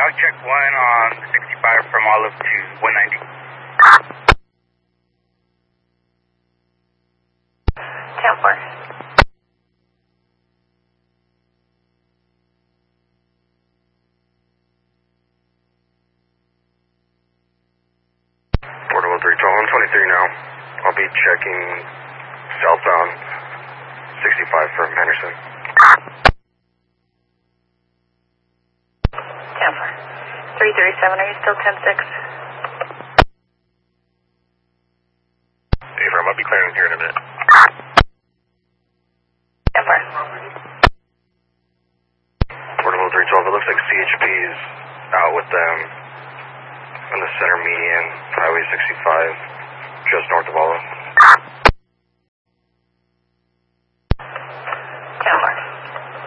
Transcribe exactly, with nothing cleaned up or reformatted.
log check one on sixty-five from Olive to one ninety. ten four. Portable three twelve, one twenty-three now. I'll be checking southbound sixty-five from Henderson. ten four. three thirty-seven, are you still ten six? Hey, I'll be clearing here in a minute. ten four. Portable three twelve, it looks like C H P's out with them on the center median, Highway sixty-five, just north of Olive.